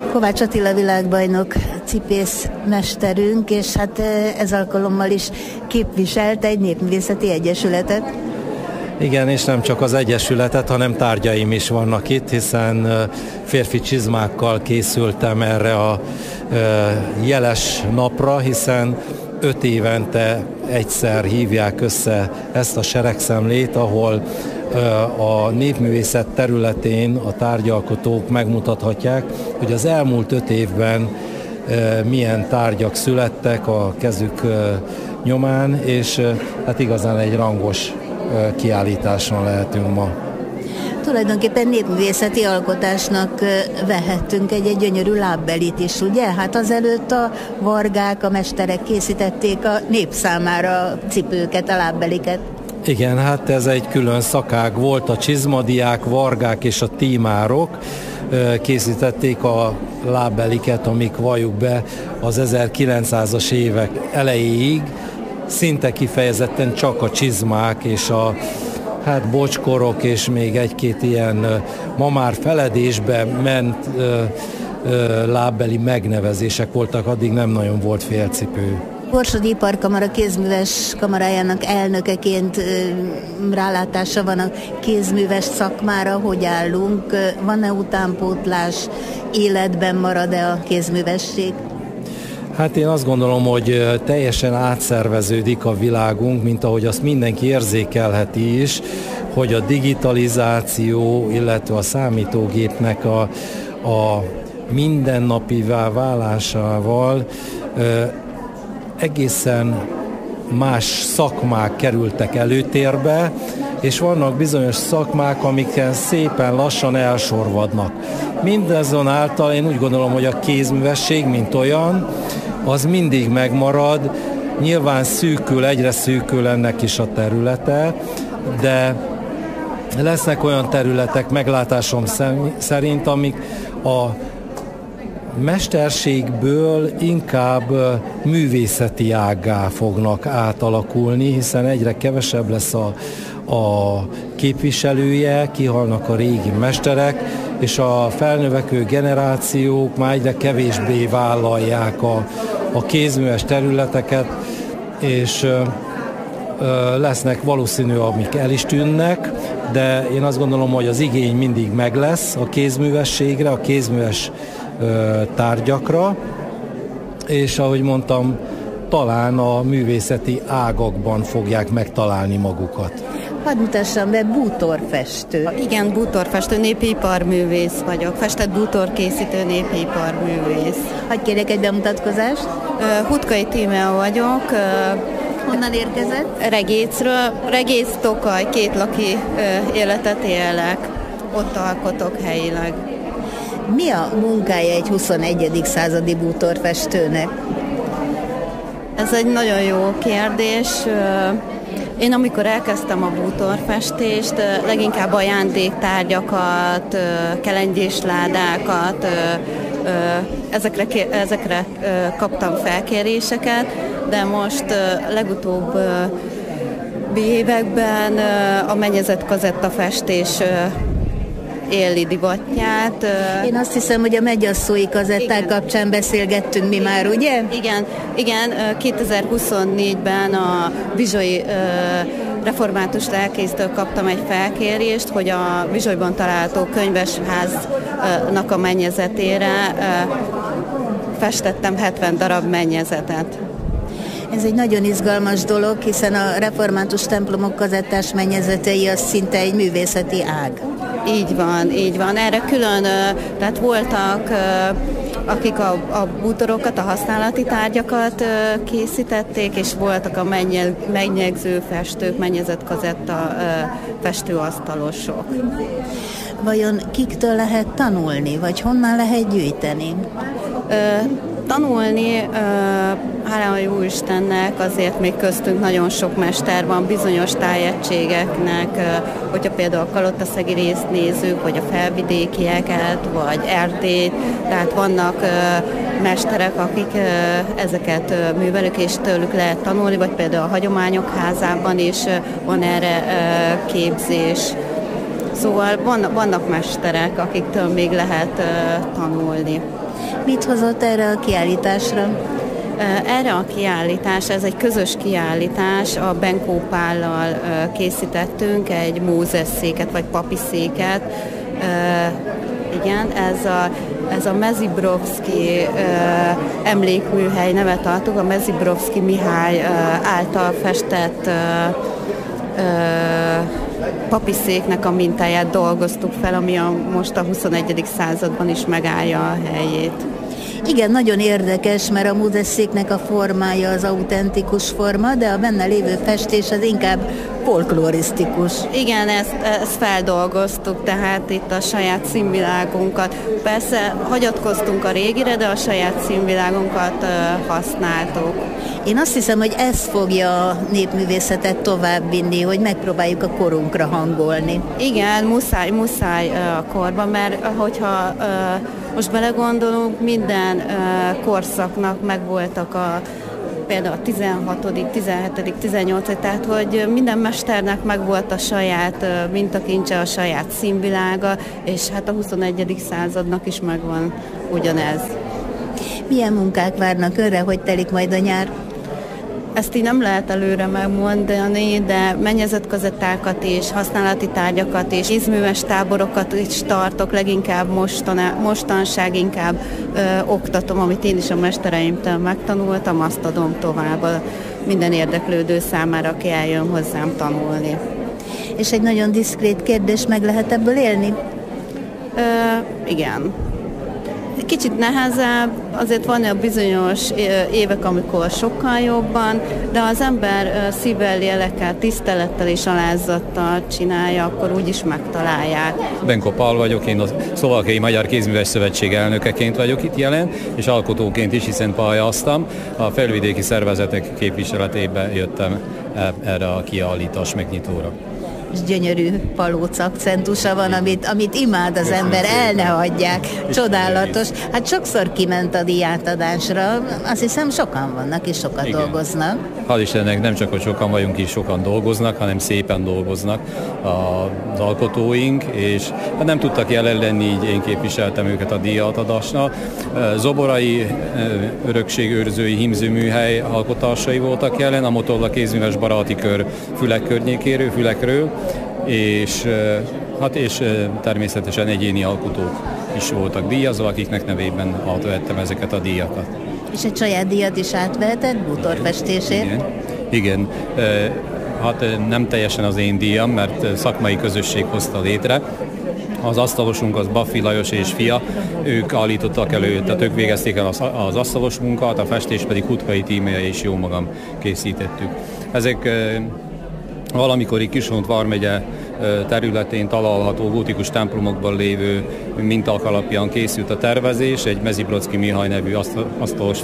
Kovács Attila világbajnok cipészmesterünk, és hát ez alkalommal is képviselt egy népművészeti egyesületet. Igen, és nem csak az egyesületet, hanem tárgyaim is vannak itt, hiszen férfi csizmákkal készültem erre a jeles napra, hiszen 5 évente egyszer hívják össze ezt a seregszemlét, ahol a népművészet területén a tárgyalkotók megmutathatják, hogy az elmúlt 5 évben milyen tárgyak születtek a kezük nyomán, és hát igazán egy rangos kiállításon lehetünk ma. Tulajdonképpen népművészeti alkotásnak vehettünk egy gyönyörű lábbelit is, ugye? Hát azelőtt a vargák, a mesterek készítették a nép számára a cipőket, a lábbeliket. Igen, hát ez egy külön szakág volt, a csizmadiák, vargák és a tímárok készítették a lábbeliket, amik valljuk be az 1900-as évek elejéig szinte kifejezetten csak a csizmák és a bocskorok és még egy-két ilyen ma már feledésbe ment lábbeli megnevezések voltak, addig nem nagyon volt félcipő. Borsodi Iparkamara kézműves kamarájának elnökeként rálátása van a kézműves szakmára, hogy állunk, van-e utánpótlás, életben marad-e a kézművesség? Hát én azt gondolom, hogy teljesen átszerveződik a világunk, mint ahogy azt mindenki érzékelheti is, hogy a digitalizáció, illetve a számítógépnek a mindennapivá válásával egészen más szakmák kerültek előtérbe, és vannak bizonyos szakmák, amiken szépen lassan elsorvadnak. Mindazonáltal én úgy gondolom, hogy a kézművesség, mint olyan, az mindig megmarad, nyilván egyre szűkül ennek is a területe, de lesznek olyan területek meglátásom szerint, amik a mesterségből inkább művészeti ággá fognak átalakulni, hiszen egyre kevesebb lesz a képviselője, kihalnak a régi mesterek, és a felnövekvő generációk már egyre kevésbé vállalják a kézműves területeket, és lesznek valószínű, amik el is tűnnek, de én azt gondolom, hogy az igény mindig meg lesz a kézművességre, a kézműves tárgyakra, és ahogy mondtam, talán a művészeti ágakban fogják megtalálni magukat. Hadd mutassam be, bútorfestő. Igen, bútorfestő, népiparművész vagyok. Festett bútorkészítő népiparművész. Hadd kérjek egy bemutatkozást. Hutkai Tímea vagyok. Honnan érkezett? Regécről. Regész, Tokaj, kétlaki életet élek. Ott alkotok helyileg. Mi a munkája egy 21. századi bútorfestőnek? Ez egy nagyon jó kérdés. Én amikor elkezdtem a bútorfestést, leginkább ajándéktárgyakat, kelengyésládákat, ezekre kaptam felkéréseket, de most legutóbbi években a mennyezett kazettafestés éli divatját. Én azt hiszem, hogy a megyasszói kazetták kapcsán beszélgettünk mi már, ugye? Igen, 2024-ben a Bizsoi református lelkésztől kaptam egy felkérést, hogy a Bizsolyban található könyvesháznak a mennyezetére festettem 70 darab mennyezetet. Ez egy nagyon izgalmas dolog, hiszen a református templomok kazettás mennyezetei az szinte egy művészeti ág. Így van. Erre külön, tehát voltak, akik a bútorokat, a használati tárgyakat készítették, és voltak a megnyegző festők, mennyezett kazetta festőasztalosok. Vajon kiktől lehet tanulni, vagy honnan lehet gyűjteni? Tanulni, hála a Jóistennek, azért még köztünk nagyon sok mester van, bizonyos tájegységeknek, hogyha például a Kalotaszegi részt nézzük, vagy a felvidékieket, vagy Erdélyt, tehát vannak mesterek, akik ezeket művelők, és tőlük lehet tanulni, vagy például a Hagyományok Házában is van erre képzés. Szóval vannak mesterek, akiktől még lehet tanulni. Mit hozott erre a kiállításra? Erre a kiállítás, ez egy közös kiállítás, a Benkó Pállal készítettünk egy mózesszéket, vagy papiszéket. Igen, ez a Mezibrovszky emlékműhely nevet adtuk, a Mezibrovszky Mihály által festett papiszéknek a mintáját dolgoztuk fel, ami most a 21. században is megállja a helyét. Igen, nagyon érdekes, mert a mózesszéknek a formája az autentikus forma, de a benne lévő festés az inkább folklorisztikus. Igen, ezt feldolgoztuk, tehát itt a saját színvilágunkat. Persze hagyatkoztunk a régire, de a saját színvilágunkat használtuk. Én azt hiszem, hogy ez fogja a népművészetet továbbvinni, hogy megpróbáljuk a korunkra hangolni. Igen, muszáj a korba, mert hogyha most belegondolunk, minden korszaknak megvoltak például a 16., 17., 18., tehát hogy minden mesternek megvolt a saját mintakincse, a saját színvilága, és hát a 21. századnak is megvan ugyanez. Milyen munkák várnak önre, hogy telik majd a nyár? Ezt így nem lehet előre megmondani, de mennyezetkazettákat és használati tárgyakat és kézműves táborokat is tartok, leginkább mostanság inkább oktatom, amit én is a mestereimtől megtanultam, azt adom tovább minden érdeklődő számára, aki eljön hozzám tanulni. És egy nagyon diszkrét kérdés, meg lehet ebből élni? Igen. Kicsit nehezebb, azért van a bizonyos évek, amikor sokkal jobban, de az ember szívvel, lélekkel, tisztelettel és alázattal csinálja, akkor úgyis megtalálják. Benkó Pál vagyok, én a Szlovákiai Magyar Kézműves Szövetség elnökeként vagyok itt jelen, és alkotóként is, hiszen pályáztam. A felvidéki szervezetek képviseletében jöttem erre a kiállítás megnyitóra. És gyönyörű palóc akcentusa van, amit imád az ember, el ne hagyják. Csodálatos. Hát sokszor kiment a díjátadásra, azt hiszem sokan vannak és sokat dolgoznak. Hál' Istennek nem csak, hogy sokan vagyunk is, sokan dolgoznak, hanem szépen dolgoznak az alkotóink, és nem tudtak jelen lenni, így én képviseltem őket a díjátadásnál. Zoborai örökségőrzői hímzőműhely alkotásai voltak jelen, a Motolla kézműves baráti kör Fülek környékéről, Fülekről, és természetesen egyéni alkotók is voltak díjazva, akiknek nevében átvettem ezeket a díjakat. És egy saját díjat is átvehetett bútorfestésért? Igen. Hát nem teljesen az én díjam, mert szakmai közösség hozta létre. Az asztalosunk az Baffi Lajos és fia, ők állítottak elő, tehát ők végezték el az asztalos munkát, a festés pedig Hutkai Tímea és jó magam készítettük. Ezek valamikori Kishont vármegye területén található gótikus templomokban lévő minták alapján készült a tervezés, egy Mezibrovszky Mihály nevű asztalos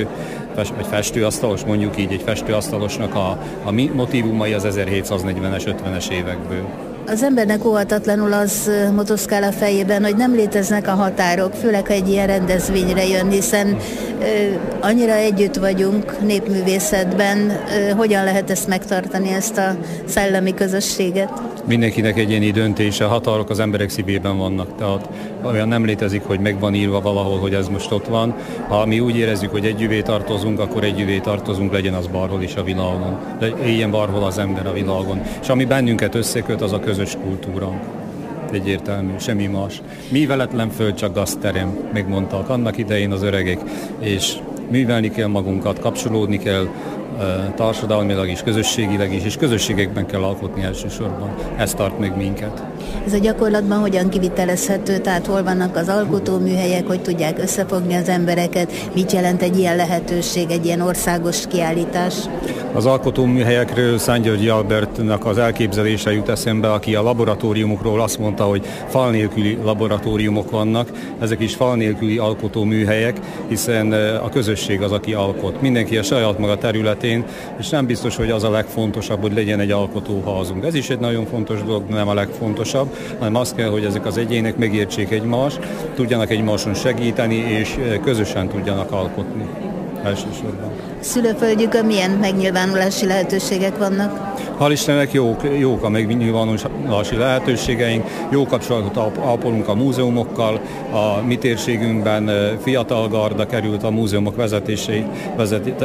festőasztalos, mondjuk így, egy festőasztalosnak a motívumai az 1740-es, 50-es évekből. Az embernek óhatatlanul az motoszkál a fejében, hogy nem léteznek a határok, főleg ha egy ilyen rendezvényre jön, hiszen annyira együtt vagyunk népművészetben, hogyan lehet ezt megtartani, ezt a szellemi közösséget? Mindenkinek egyéni döntése, határok az emberek szívében vannak, tehát olyan nem létezik, hogy meg van írva valahol, hogy ez most ott van. Ha mi úgy érezzük, hogy együvé tartozunk, akkor együvé tartozunk, legyen az bárhol is a világon, éljen bárhol az ember a világon. És ami bennünket összeköt, az a közös kultúránk. Egyértelmű, semmi más. Műveletlen föld, csak gazterem, megmondták annak idején az öregek, és művelni kell magunkat, kapcsolódni kell társadalmilag is, közösségileg is, és közösségekben kell alkotni elsősorban. Ez tart meg minket. Ez a gyakorlatban hogyan kivitelezhető? Tehát hol vannak az alkotóműhelyek, hogy tudják összefogni az embereket? Mit jelent egy ilyen lehetőség, egy ilyen országos kiállítás? Az alkotóműhelyekről Szentgyörgyi Albertnak az elképzelése jut eszembe, aki a laboratóriumokról azt mondta, hogy fal nélküli laboratóriumok vannak. Ezek is fal nélküli alkotóműhelyek, hiszen a közösség az, aki alkot. Mindenki a saját maga területén, és nem biztos, hogy az a legfontosabb, hogy legyen egy alkotóházunk. Ez is egy nagyon fontos dolog, nem a legfontosabb, hanem az kell, hogy ezek az egyének megértsék egymást, tudjanak egymáson segíteni, és közösen tudjanak alkotni. elsősorban. Szülőföldjükön milyen megnyilvánulási lehetőségek vannak? Hál' Istennek jók a megnyilvánulási lehetőségeink, jó kapcsolatot ápolunk a múzeumokkal, a mi térségünkben fiatal garda került a múzeumok